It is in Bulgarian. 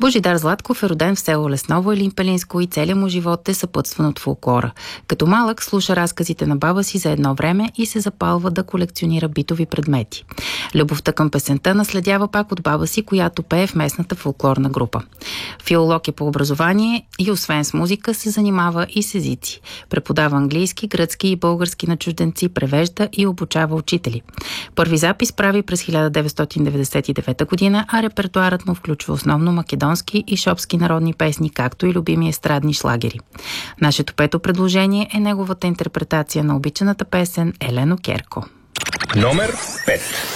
Божидар Златков е роден в село Лесново, Елин-Пелинско и целият му живот е съпътстван от фолклора. Като малък слуша разказите на баба си за едно време и се запалва да колекционира битови предмети. Любовта към песента наследява пак от баба си, която пее в местната фолклорна група. Филолог е по образование и освен с музика се занимава и с езици. Преподава английски, гръцки и български на чужденци, превежда и обучава учители. Първи запис прави през 1999 година, а репертуарът му включва основно македонски и шопски народни песни, както и любими естрадни шлагери. Нашето пето предложение е неговата интерпретация на обичаната песен Елено Керко. Номер 5.